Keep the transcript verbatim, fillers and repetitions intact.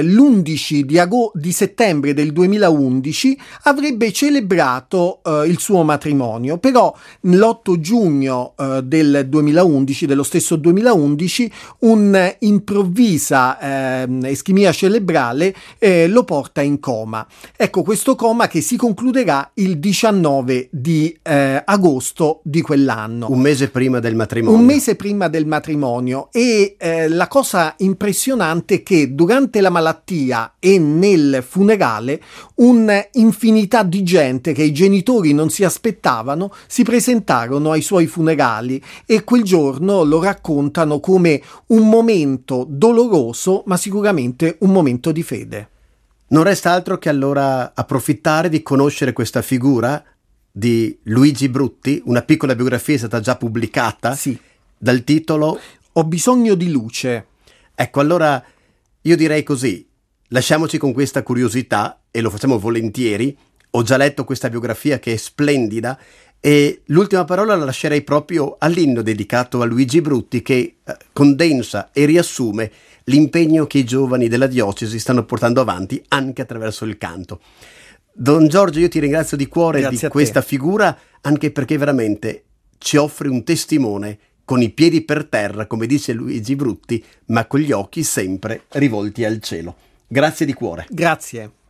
l'undici di, ago- di settembre del duemilaundici avrebbe celebrato eh, il suo matrimonio, però l'otto giugno eh, del duemilaundici, dello stesso duemilaundici, un'improvvisa eh, ischemia cerebrale eh, lo porta in coma. Ecco, questo coma che si concluderà il diciannove di eh, agosto di quell'anno. Un mese prima del matrimonio. Un mese prima del matrimonio. E eh, la cosa impressionante è che durante la malattia e nel funerale un'infinità di gente che i genitori non si aspettavano si presentarono ai suoi funerali e quel giorno lo raccontano come un momento doloroso, ma sicuramente un momento di fede. Non resta altro che allora approfittare di conoscere questa figura di Luigi Brutti. Una piccola biografia è stata già pubblicata, sì, dal titolo Ho bisogno di luce. Ecco, allora io direi così, lasciamoci con questa curiosità e lo facciamo volentieri. Ho già letto questa biografia che è splendida e l'ultima parola la lascerei proprio all'inno dedicato a Luigi Brutti, che eh, condensa e riassume l'impegno che i giovani della diocesi stanno portando avanti anche attraverso il canto. Don Giorgio, io ti ringrazio di cuore Grazie di questa figura, anche perché veramente ci offre un testimone con i piedi per terra, come dice Luigi Brutti, ma con gli occhi sempre rivolti al cielo. Grazie di cuore. Grazie.